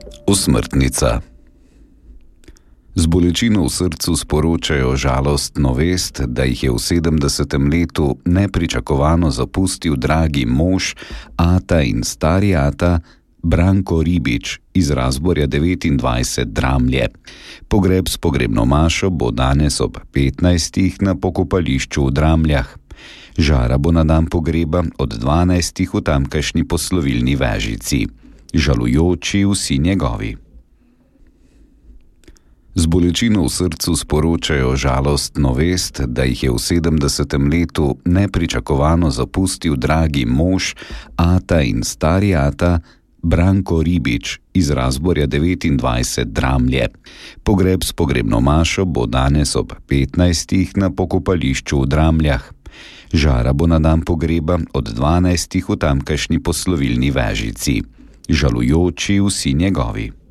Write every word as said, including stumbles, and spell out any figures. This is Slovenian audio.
Osmrtnica. Z bolečino v srcu sporočajo žalostno vest, da jih je v sedemdesetem letu nepričakovano zapustil dragi mož, ata in stari ata, Branko Ribič iz Razborja devetindvajset Dramlje. Pogreb s pogrebno mašo bo danes ob petnajstih na pokopališču v Dramljah. Žara bo na dan pogreba od dvanajstih v tamkajšnji poslovilni vežici. Žalujoči vsi njegovi. Z bolečino v srcu sporočajo žalostno vest, da jih je v sedemdesetem letu nepričakovano zapustil dragi mož, ata in stari ata, Branko Ribič iz Razborja devetindvajset Dramlje. Pogreb s pogrebno mašo bo danes ob petnajstih na pokopališču v Dramljah. Žara bo na dan pogreba od dvanajstih v tamkajšnji poslovilni vežici. Žalujoči vsi njegovi.